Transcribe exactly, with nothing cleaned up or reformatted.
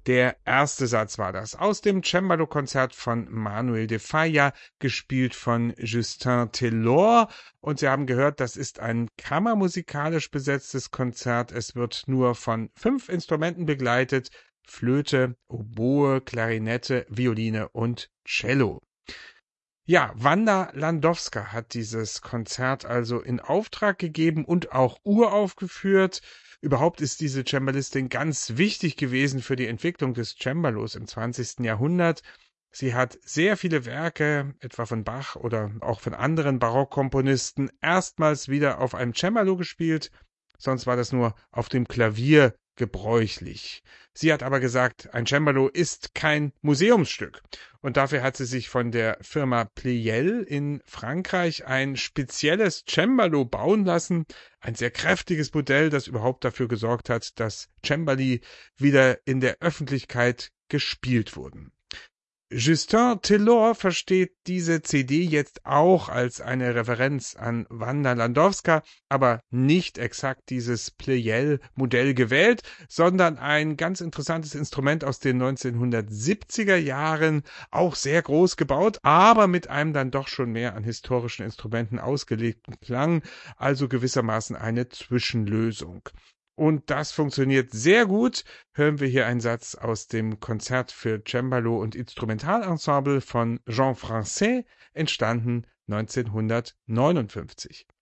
Der erste Satz war das aus dem Cembalo-Konzert von Manuel de Falla, gespielt von Justin Taylor. Und Sie haben gehört, das ist ein kammermusikalisch besetztes Konzert. Es wird nur von fünf Instrumenten begleitet: Flöte, Oboe, Klarinette, Violine und Cello. Ja, Wanda Landowska hat dieses Konzert also in Auftrag gegeben und auch uraufgeführt. Überhaupt ist diese Cembalistin ganz wichtig gewesen für die Entwicklung des Cembalos im zwanzigsten Jahrhundert. Sie hat sehr viele Werke, etwa von Bach oder auch von anderen Barockkomponisten, erstmals wieder auf einem Cembalo gespielt. Sonst war das nur auf dem Klavier gebräuchlich. Sie hat aber gesagt, ein Cembalo ist kein Museumsstück. Und dafür hat sie sich von der Firma Pleyel in Frankreich ein spezielles Cembalo bauen lassen. Ein sehr kräftiges Modell, das überhaupt dafür gesorgt hat, dass Cembali wieder in der Öffentlichkeit gespielt wurden. Justin Taylor versteht diese C D jetzt auch als eine Referenz an Wanda Landowska, aber nicht exakt dieses Pleyel-Modell gewählt, sondern ein ganz interessantes Instrument aus den neunzehnhundertsiebziger Jahren, auch sehr groß gebaut, aber mit einem dann doch schon mehr an historischen Instrumenten ausgelegten Klang, also gewissermaßen eine Zwischenlösung. Und das funktioniert sehr gut. Hören wir hier einen Satz aus dem Konzert für Cembalo und Instrumentalensemble von Jean Francais, entstanden neunzehnhundertneunundfünfzig.